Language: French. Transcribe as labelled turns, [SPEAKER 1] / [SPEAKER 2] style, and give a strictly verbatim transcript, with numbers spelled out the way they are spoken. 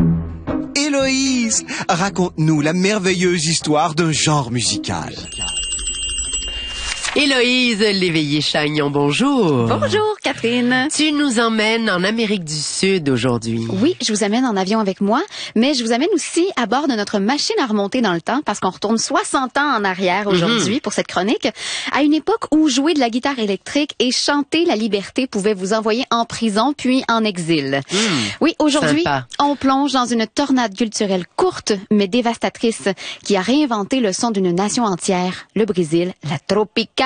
[SPEAKER 1] Héloïse, raconte-nous la merveilleuse histoire d'un genre musical.
[SPEAKER 2] Héloïse Léveillé-Chagnon, bonjour.
[SPEAKER 3] Bonjour, Catherine.
[SPEAKER 2] Tu nous emmènes en Amérique du Sud aujourd'hui.
[SPEAKER 3] Oui, je vous amène en avion avec moi, mais je vous amène aussi à bord de notre machine à remonter dans le temps, parce qu'on retourne soixante ans en arrière aujourd'hui mm-hmm. pour cette chronique, à une époque où jouer de la guitare électrique et chanter la liberté pouvait vous envoyer en prison puis en exil. Mm. Oui, aujourd'hui, Sympa. On plonge dans une tornade culturelle courte mais dévastatrice qui a réinventé le son d'une nation entière, le Brésil, la Tropica.